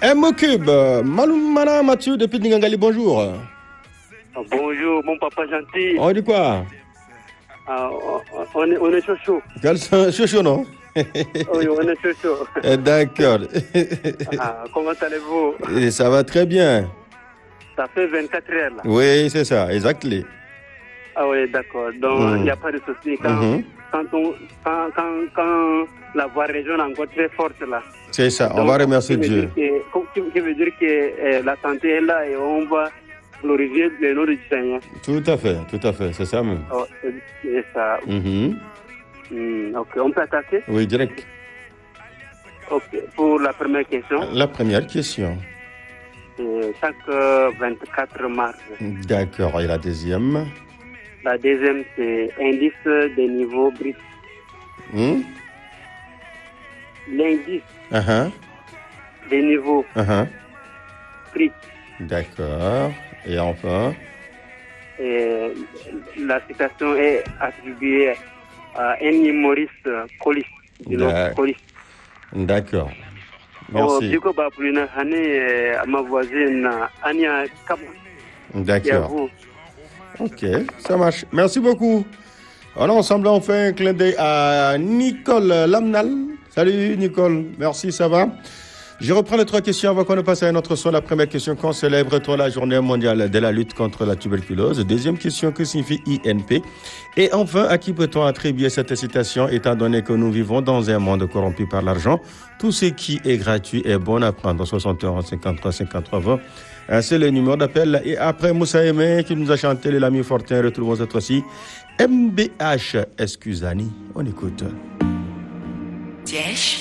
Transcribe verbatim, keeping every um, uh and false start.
M-Cube, Maloumana Mathieu depuis Ningangali, bonjour. Bonjour, mon papa gentil. On dit quoi? Ah, on, est, on est chaud chaud. Quel chaud chaud, non? Oui, on est chaud chaud. D'accord. Ah, comment allez-vous? Et ça va très bien. Ça fait vingt-quatre heures là. Oui, c'est ça, exactement. Ah oui, d'accord. Donc, il mmh. n'y a pas de souci. Quand, mmh. quand, on, quand, quand, quand la voie régionale est encore très forte là. C'est ça, on donc, va remercier Dieu. Ce qui veut dire que euh, la santé est là et on va glorifier le nom du Seigneur. Tout à fait, tout à fait, c'est ça même. Oh, c'est ça. Mmh. Mmh, ok, on peut attaquer? Oui, direct. Ok, pour la première question. La première question. C'est chaque vingt-quatre mars. D'accord, et la deuxième? La deuxième, c'est indice des niveaux brut. Mmh? L'indice uh-huh. des niveaux uh-huh. brut. D'accord. Et enfin? Et la citation est attribuée à un humoriste Colis. D'accord. Merci. Oh, ma voisine Ania Kab. D'accord. Ok, ça marche. Merci beaucoup. On est ensemble, on fait un clin d'œil à Nicole Lamnal. Salut Nicole, merci, ça va? Je reprends les trois questions avant qu'on ne passe à un autre son. La première question, quand célèbre-t-on la journée mondiale de la lutte contre la tuberculose? Deuxième question, que signifie I N P? Et enfin, à qui peut-on attribuer cette citation étant donné que nous vivons dans un monde corrompu par l'argent? Tout ce qui est gratuit est bon à prendre. soixante et onze, cinquante-trois, cinquante-trois, vingt. C'est le numéro d'appel. Et après Moussa Aimé qui nous a chanté les Lami Fortin, retrouvons cette fois-ci M B H Excusani. On écoute. Yes.